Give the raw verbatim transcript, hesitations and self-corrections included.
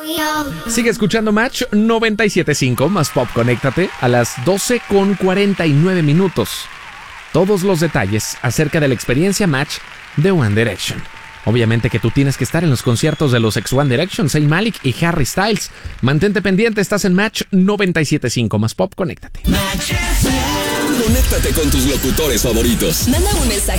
Sigue escuchando Match noventa y siete punto cinco, más pop, conéctate a las doce con cuarenta y nueve minutos. Todos los detalles acerca de la experiencia Match de One Direction. Obviamente que tú tienes que estar en los conciertos de los ex One Direction, Zayn Malik y Harry Styles. Mantente pendiente, estás en Match noventa y siete punto cinco, más pop, conéctate. Conéctate con tus locutores favoritos. Manda un mensaje